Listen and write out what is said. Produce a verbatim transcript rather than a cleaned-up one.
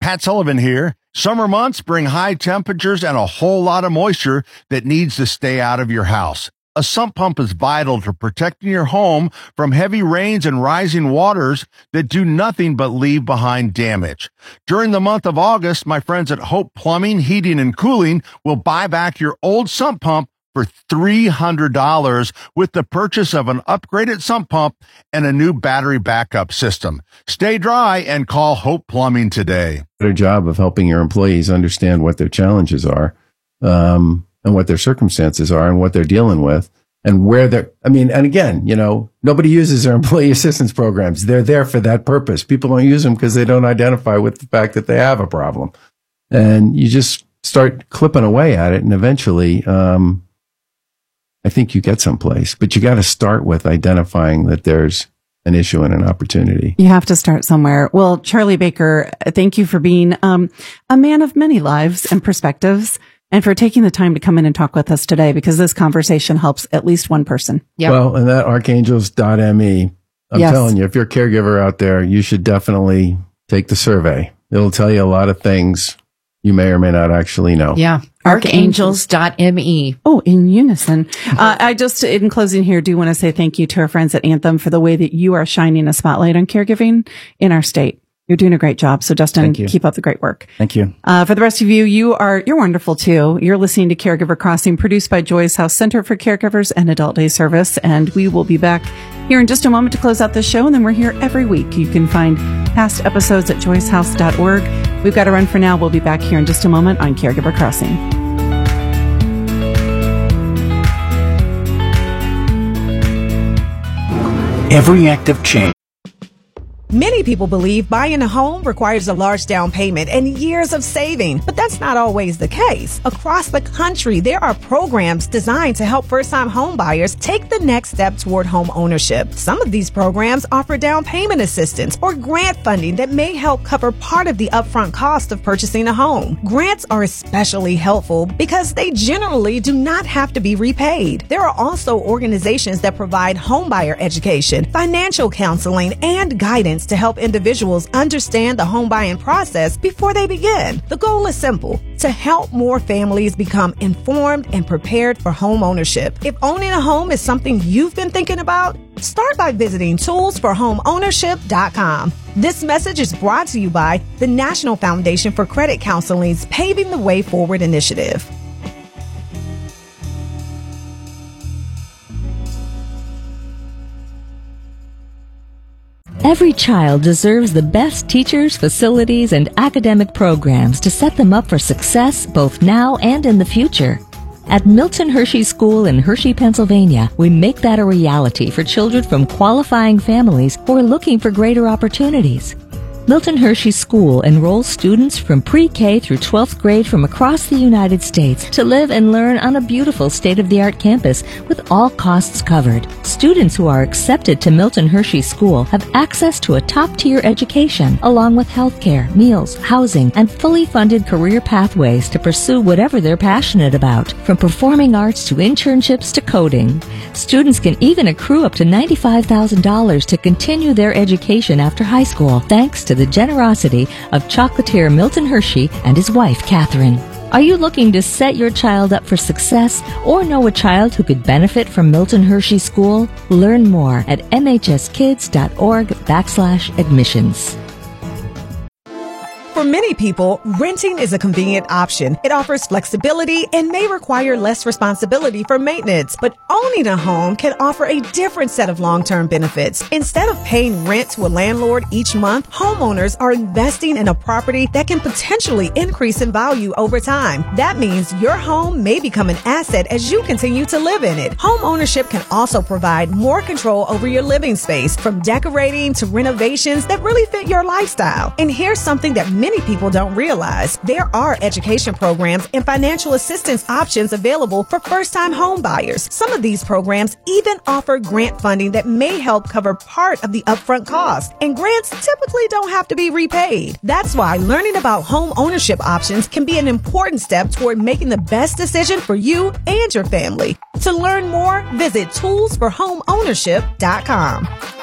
Pat Sullivan here. Summer months bring high temperatures and a whole lot of moisture that needs to stay out of your house. A sump pump is vital to protecting your home from heavy rains and rising waters that do nothing but leave behind damage. During the month of August, my friends at Hope Plumbing, Heating, and Cooling will buy back your old sump pump for three hundred dollars with the purchase of an upgraded sump pump and a new battery backup system. Stay dry and call Hope Plumbing today. Better job of helping your employees understand what their challenges are, um, and what their circumstances are and what they're dealing with and where they're, I mean, and again, you know, nobody uses their employee assistance programs. They're there for that purpose. People don't use them because they don't identify with the fact that they have a problem. And you just start clipping away at it, and eventually, um, I think you get someplace, but you got to start with identifying that there's an issue and an opportunity. You have to start somewhere. Well, Charlie Baker, thank you for being um, a man of many lives and perspectives, and for taking the time to come in and talk with us today, because this conversation helps at least one person. Yep. Well, and that archangels dot m e, I'm yes. telling you, if you're a caregiver out there, you should definitely take the survey. It'll tell you a lot of things you may or may not actually know. Yeah. archangels dot m e. Oh, in unison. Uh, I just, in closing here, do want to say thank you to our friends at Anthem for the way that you are shining a spotlight on caregiving in our state. You're doing a great job. So Justin, keep up the great work. Thank you. Uh, for the rest of you, you are, you're wonderful too. You're listening to Caregiver Crossing, produced by Joyce House Center for Caregivers and Adult Day Service. And we will be back here in just a moment to close out this show. And then we're here every week. You can find past episodes at joyce house dot org. We've got to run for now. We'll be back here in just a moment on Caregiver Crossing. Every act of change. Many people believe buying a home requires a large down payment and years of saving, but that's not always the case. Across the country, there are programs designed to help first-time home buyers take the next step toward home ownership. Some of these programs offer down payment assistance or grant funding that may help cover part of the upfront cost of purchasing a home. Grants are especially helpful because they generally do not have to be repaid. There are also organizations that provide homebuyer education, financial counseling, and guidance to help individuals understand the home buying process before they begin. The goal is simple: to help more families become informed and prepared for home ownership. If owning a home is something you've been thinking about, start by visiting tools for home ownership dot com. This message is brought to you by the National Foundation for Credit Counseling's Paving the Way Forward initiative. Every child deserves the best teachers, facilities, and academic programs to set them up for success both now and in the future. At Milton Hershey School in Hershey, Pennsylvania, we make that a reality for children from qualifying families who are looking for greater opportunities. Milton Hershey School enrolls students from pre-K through twelfth grade from across the United States to live and learn on a beautiful state-of-the-art campus with all costs covered. Students who are accepted to Milton Hershey School have access to a top-tier education, along with health care, meals, housing, and fully funded career pathways to pursue whatever they're passionate about, from performing arts to internships to coding. Students can even accrue up to ninety-five thousand dollars to continue their education after high school, thanks to the generosity of chocolatier Milton Hershey and his wife, Catherine. Are you looking to set your child up for success or know a child who could benefit from Milton Hershey School? Learn more at m h s kids dot org backslash admissions. For many people, renting is a convenient option. It offers flexibility and may require less responsibility for maintenance. But owning a home can offer a different set of long-term benefits. Instead of paying rent to a landlord each month, homeowners are investing in a property that can potentially increase in value over time. That means your home may become an asset as you continue to live in it. Home ownership can also provide more control over your living space, from decorating to renovations that really fit your lifestyle. And here's something that many people don't realize. There are education programs and financial assistance options available for first-time home buyers. Some of these programs even offer grant funding that may help cover part of the upfront cost. And grants typically don't have to be repaid. That's why learning about home ownership options can be an important step toward making the best decision for you and your family. To learn more, visit tools for home ownership dot com.